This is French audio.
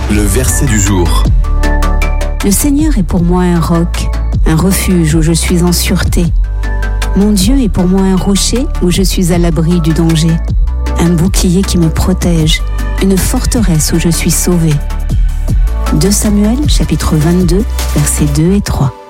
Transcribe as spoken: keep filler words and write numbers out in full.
Le verset du jour. Le Seigneur est pour moi un roc, un refuge où je suis en sûreté. Mon Dieu est pour moi un rocher où je suis à l'abri du danger, un bouclier qui me protège, une forteresse où je suis sauvé. deux Samuel, chapitre vingt-deux, versets deux et trois.